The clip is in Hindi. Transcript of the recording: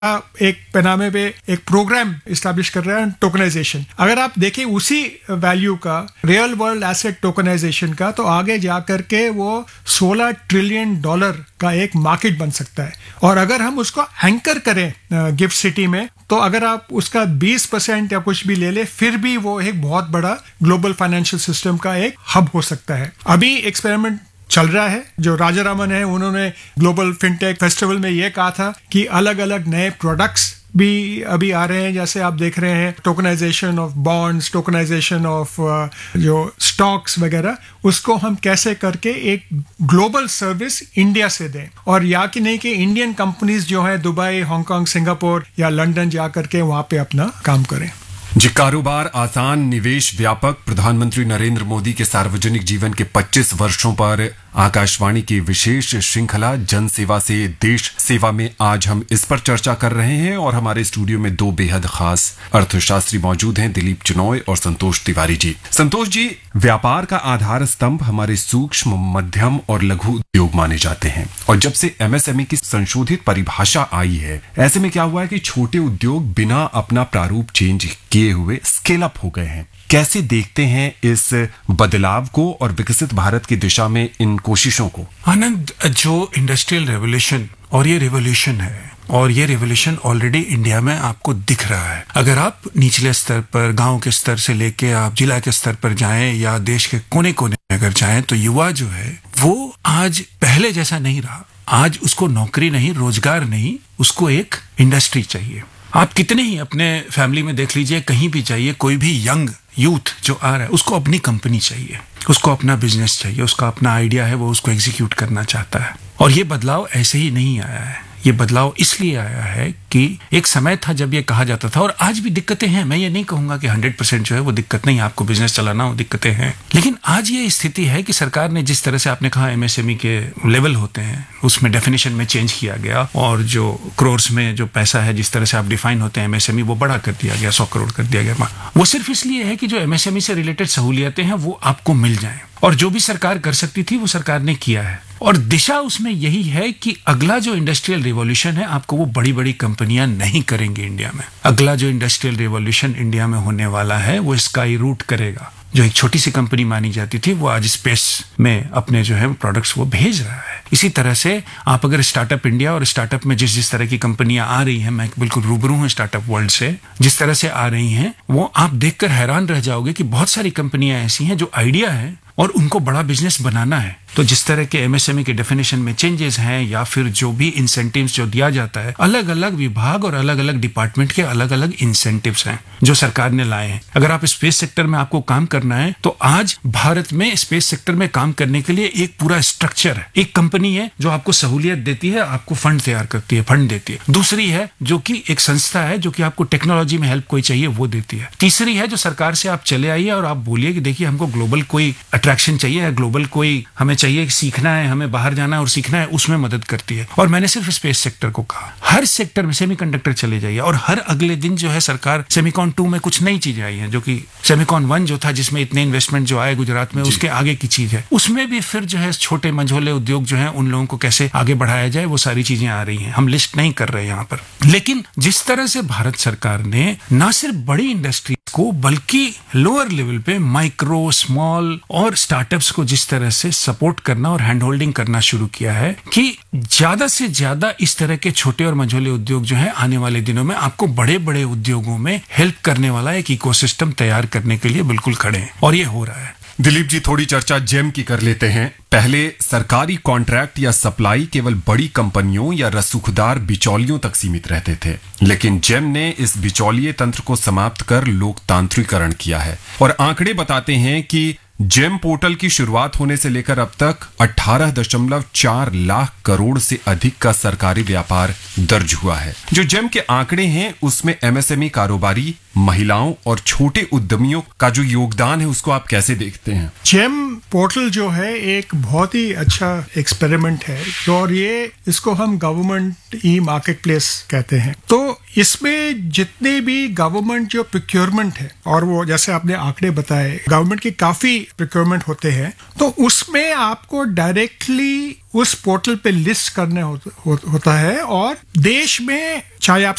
एक पैनामे पे एक प्रोग्राम इस्टेब्लिश कर रहा है टोकनाइजेशन। अगर आप देखें उसी वैल्यू का रियल वर्ल्ड एसेट टोकनाइजेशन का, तो आगे जाकर के वो $16 ट्रिलियन का एक मार्केट बन सकता है। और अगर हम उसको एंकर करें गिफ्ट सिटी में, तो अगर आप उसका 20% या कुछ भी ले ले, फिर भी वो एक बहुत बड़ा ग्लोबल फाइनेंशियल सिस्टम का एक हब हो सकता है। अभी एक्सपेरिमेंट चल रहा है। जो राजारामन है उन्होंने ग्लोबल फिनटेक फेस्टिवल में ये कहा था कि अलग अलग नए प्रोडक्ट्स भी अभी आ रहे हैं, जैसे आप देख रहे हैं tokenization of bonds, tokenization of जो स्टॉक्स वगैरह, उसको हम कैसे करके एक ग्लोबल सर्विस इंडिया से दें। और या कि नहीं कि इंडियन कंपनीज जो है दुबई, हांगकांग, सिंगापुर या लंदन जा करके वहां पे अपना काम करें। जी, कारोबार आसान, निवेश व्यापक। प्रधानमंत्री नरेंद्र मोदी के सार्वजनिक जीवन के 25 वर्षों पर आकाशवाणी की विशेष श्रृंखला जन सेवा से देश सेवा में आज हम इस पर चर्चा कर रहे हैं। और हमारे स्टूडियो में दो बेहद खास अर्थशास्त्री मौजूद हैं, दिलीप चिनॉय और संतोष तिवारी जी। संतोष जी, व्यापार का आधार स्तंभ हमारे सूक्ष्म, मध्यम और लघु उद्योग माने जाते हैं। और जब से एमएसएमई की संशोधित परिभाषा आई है, ऐसे में क्या हुआ है कि छोटे उद्योग बिना अपना प्रारूप चेंज किए हुए स्केल अप हो गए हैं। कैसे देखते हैं इस बदलाव को और विकसित भारत की दिशा में इन कोशिशों को? आनंद, जो इंडस्ट्रियल रेवोल्यूशन और ये रेवोल्यूशन है, और ये रेवोल्यूशन ऑलरेडी इंडिया में आपको दिख रहा है। अगर आप निचले स्तर पर, गांव के स्तर से लेके आप जिला के स्तर पर जाएं या देश के कोने कोने में अगर जाएं, तो युवा जो है वो आज पहले जैसा नहीं रहा। आज उसको नौकरी नहीं, रोजगार नहीं, उसको एक इंडस्ट्री चाहिए। आप कितने ही अपने फैमिली में देख लीजिए, कहीं भी जाइए, कोई भी यंग यूथ जो आ रहा है उसको अपनी कंपनी चाहिए, उसको अपना बिजनेस चाहिए, उसका अपना आइडिया है, वो उसको एग्जीक्यूट करना चाहता है। और ये बदलाव ऐसे ही नहीं आया है। ये बदलाव इसलिए आया है कि एक समय था जब ये कहा जाता था, और आज भी दिक्कतें हैं। मैं ये नहीं कहूंगा कि 100% जो है वो दिक्कत नहीं, आपको बिजनेस चलाना हो, दिक्कतें हैं। लेकिन आज ये स्थिति है कि सरकार ने जिस तरह से, आपने कहा एमएसएमई के लेवल होते हैं, उसमें डेफिनेशन में चेंज किया गया, और जो क्रोर्स में जो पैसा है, जिस तरह से आप डिफाइन होते हैं एमएसएमई, वो बड़ा कर दिया गया, 100 करोड़ कर दिया गया। वो सिर्फ इसलिए है कि जो एमएसएमई से रिलेटेड सहूलियतें हैं वो आपको मिल जाए। और जो भी सरकार कर सकती थी वो सरकार ने किया है। और दिशा उसमें यही है कि अगला जो इंडस्ट्रियल रिवॉल्यूशन है, आपको वो बड़ी बड़ी कंपनियां नहीं करेंगी इंडिया में। अगला जो इंडस्ट्रियल रिवॉल्यूशन इंडिया में होने वाला है वो स्काई रूट करेगा। जो एक छोटी सी कंपनी मानी जाती थी, वो आज स्पेस में अपने जो है प्रोडक्ट्स वो भेज रहा है। इसी तरह से आप अगर स्टार्टअप इंडिया और स्टार्टअप में जिस तरह की कंपनियां आ रही हैं, मैं बिल्कुल रूबरू हूं स्टार्टअप वर्ल्ड से, जिस तरह से आ रही हैं, वो आप देखकर हैरान रह जाओगे कि बहुत सारी कंपनियां ऐसी हैं जो आइडिया है और उनको बड़ा बिजनेस बनाना है। तो जिस तरह के एमएसएमई के डेफिनेशन में चेंजेस हैं, या फिर जो भी इंसेंटिव्स जो दिया जाता है, अलग अलग विभाग और अलग अलग डिपार्टमेंट के अलग अलग इंसेंटिव्स हैं जो सरकार ने लाए हैं। अगर आप स्पेस सेक्टर में आपको काम करना है, तो आज भारत में स्पेस सेक्टर में काम करने के लिए एक पूरा स्ट्रक्चर है। एक कंपनी है जो आपको सहूलियत देती है, आपको फंड तैयार करती है, फंड देती है। दूसरी है जो कि एक संस्था है जो कि आपको टेक्नोलॉजी में हेल्प कोई चाहिए वो देती है। तीसरी है जो सरकार से आप चले आइए और आप बोलिए कि देखिए हमको ग्लोबल कोई अट्रैक्शन चाहिए है, ग्लोबल कोई हमें चाहिए, सीखना है, हमें बाहर जाना है और सीखना है, उसमें मदद करती है। और मैंने सिर्फ स्पेस सेक्टर को कहा, हर सेक्टर में सेमीकंडक्टर चले जाइए, और हर अगले दिन जो है सरकार सेमिकॉन 2 में कुछ नई चीजें आई हैं, जो कि सेमिकॉन 1 जो था, जिसमें इतने इन्वेस्टमेंट जो आए गुजरात में, उसके आगे की चीज है। उसमें भी फिर जो है छोटे मंझोले उद्योग जो है, उन लोगों को कैसे आगे बढ़ाया जाए, वो सारी चीजें आ रही हैं। हम लिस्ट नहीं कर रहे यहाँ पर, लेकिन जिस तरह से भारत सरकार ने न सिर्फ बड़ी इंडस्ट्री को, बल्कि लोअर लेवल पे माइक्रो, स्मॉल और स्टार्टअप्स को जिस तरह से सपोर्ट करना और हैंड होल्डिंग करना शुरू किया है, कि ज्यादा से ज्यादा इस तरह के छोटे और मझोले उद्योग जो है आने वाले दिनों में आपको बड़े बड़े उद्योगों में हेल्प करने वाला एक इकोसिस्टम तैयार करने के लिए बिल्कुल खड़े हैं, और ये हो रहा है। दिलीप जी, थोड़ी चर्चा जेम की कर लेते हैं। पहले सरकारी कॉन्ट्रैक्ट या सप्लाई केवल बड़ी कंपनियों या रसूखदार बिचौलियों तक सीमित रहते थे, लेकिन जेम ने इस बिचौलिए तंत्र को समाप्त कर लोकतांत्रिकरण किया है। और आंकड़े बताते हैं कि जेम पोर्टल की शुरुआत होने से लेकर अब तक 18.4 लाख करोड़ से अधिक का सरकारी व्यापार दर्ज हुआ है। जो जेम के आंकड़े हैं उसमें एमएसएमई कारोबारी महिलाओं और छोटे उद्यमियों का जो योगदान है उसको आप कैसे देखते हैं? जेम पोर्टल जो है एक बहुत ही अच्छा एक्सपेरिमेंट है और इसको हम गवर्नमेंट ई मार्केट प्लेस कहते हैं। तो इसमें जितने भी गवर्नमेंट जो प्रोक्योरमेंट है, और वो जैसे आपने आंकड़े बताए गवर्नमेंट के काफी प्रोक्योरमेंट होते हैं, तो उसमें आपको डायरेक्टली उस पोर्टल पे लिस्ट करने होता है। और देश में चाहे आप